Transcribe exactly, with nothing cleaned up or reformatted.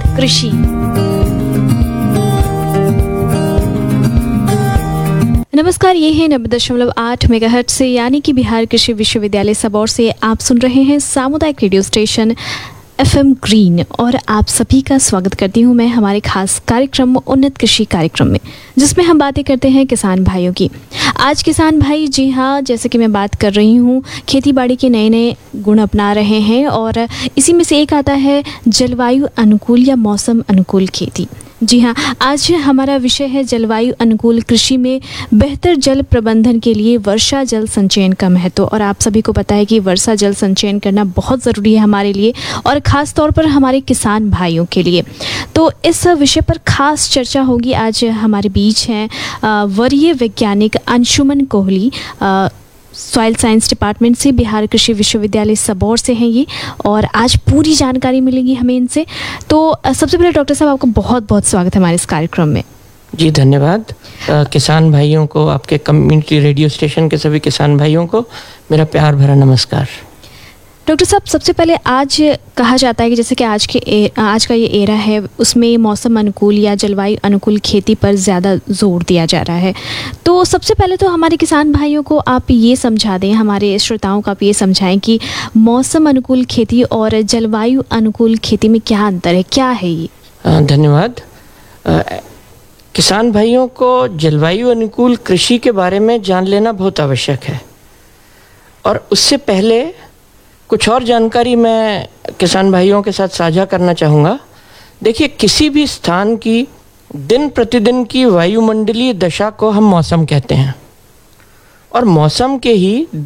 कृषि। नमस्कार, ये है नब्बे दशमलव आठ मेगाहर्ट्ज से यानी कि बिहार कृषि विश्वविद्यालय सबौर से आप सुन रहे हैं सामुदायिक radio station F M green, और आप सभी का स्वागत करती हूँ मैं हमारे खास कार्यक्रम उन्नत कृषि कार्यक्रम में, जिसमें हम बातें करते हैं किसान भाइयों की। आज किसान भाई, जी हाँ, जैसे कि मैं बात कर रही हूँ, खेती बाड़ी के नए नए गुण अपना रहे हैं, और इसी में से एक आता है जलवायु अनुकूल या मौसम अनुकूल खेती। जी हाँ, आज हमारा विषय है जलवायु अनुकूल कृषि में बेहतर जल प्रबंधन के लिए वर्षा जल संचयन का महत्व। और आप सभी को पता है कि वर्षा जल संचयन करना बहुत ज़रूरी है हमारे लिए, और ख़ास तौर पर हमारे किसान भाइयों के लिए। तो इस विषय पर खास चर्चा होगी। आज हमारे बीच हैं वरीय वैज्ञानिक Anshuman Kohli, soil science department से, बिहार कृषि विश्वविद्यालय सबौर से हैं ये, और आज पूरी जानकारी मिलेगी हमें इनसे। तो सबसे पहले डॉक्टर साहब, आपका बहुत बहुत स्वागत है हमारे इस कार्यक्रम में। जी धन्यवाद। आ, किसान भाइयों को, आपके कम्युनिटी रेडियो स्टेशन के सभी किसान भाइयों को मेरा प्यार भरा नमस्कार। डॉक्टर साहब, सबसे पहले आज कहा जाता है कि जैसे कि आज के ए, आज का ये एरा है, उसमें मौसम अनुकूल या जलवायु अनुकूल खेती पर ज़्यादा जोर दिया जा रहा है। तो सबसे पहले तो हमारे किसान भाइयों को आप ये समझा दें, हमारे श्रोताओं को आप ये समझाएं कि मौसम अनुकूल खेती और जलवायु अनुकूल खेती में क्या अंतर है, क्या है ये? धन्यवाद। किसान भाइयों को जलवायु अनुकूल कृषि के बारे में जान लेना बहुत आवश्यक है, और उससे पहले कुछ और जानकारी मैं किसान भाइयों के साथ साझा करना चाहूँगा। देखिए, किसी भी स्थान की दिन प्रतिदिन की वायुमंडलीय दशा को हम मौसम कहते हैं, और मौसम के ही